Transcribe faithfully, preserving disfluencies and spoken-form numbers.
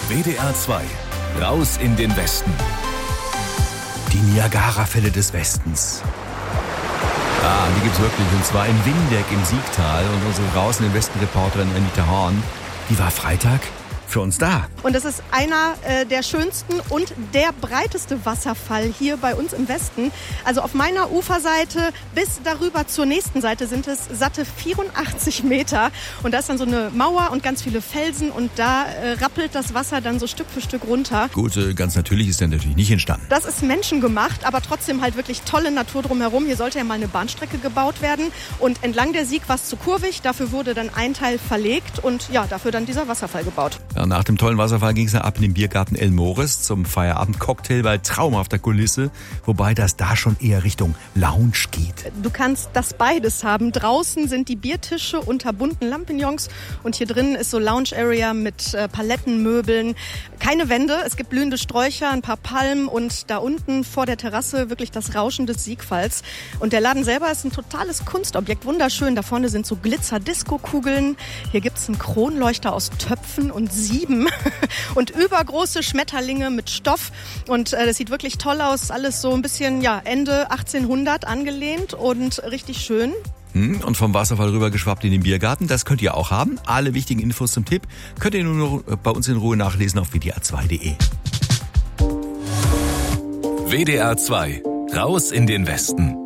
W D R zwei. Raus in den Westen. Die Niagara-Fälle des Westens. Ah, die gibt's wirklich. Und zwar in Windeck im Siegtal. Und unsere Raus in den Westen-Reporterin Anita Horn, die war Freitag für uns da. Und das ist einer äh, der schönsten und der breiteste Wasserfall hier bei uns im Westen. Also auf meiner Uferseite bis darüber zur nächsten Seite sind es satte vierundachtzig Meter. Und da ist dann so eine Mauer und ganz viele Felsen und da äh, rappelt das Wasser dann so Stück für Stück runter. Gut, äh, ganz natürlich ist der natürlich nicht entstanden. Das ist menschengemacht, aber trotzdem halt wirklich tolle Natur drumherum. Hier sollte ja mal eine Bahnstrecke gebaut werden. Und entlang der Sieg war es zu kurvig. Dafür wurde dann ein Teil verlegt und ja, dafür dann dieser Wasserfall gebaut. Ja, nach dem tollen Wasserfall ging es ab in den Biergarten Elmores zum Feierabend-Cocktail bei traumhafter Kulisse, wobei das da schon eher Richtung Lounge geht. Du kannst das beides haben. Draußen sind die Biertische unter bunten Lampignons und hier drin ist so Lounge-Area mit äh, Palettenmöbeln. Keine Wände, es gibt blühende Sträucher, ein paar Palmen und da unten vor der Terrasse wirklich das Rauschen des Siegfalls. Und der Laden selber ist ein totales Kunstobjekt, wunderschön. Da vorne sind so Glitzer-Disco-Kugeln. Hier gibt es einen Kronleuchter aus Töpfen und Sieben. Und übergroße Schmetterlinge mit Stoff. Und äh, das sieht wirklich toll aus. Alles so ein bisschen ja Ende achtzehnhundert angelehnt und richtig schön. Und vom Wasserfall rüber geschwappt in den Biergarten. Das könnt ihr auch haben. Alle wichtigen Infos zum Tipp könnt ihr nur noch bei uns in Ruhe nachlesen auf W D R zwei Punkt de. W D R zwei. Raus in den Westen.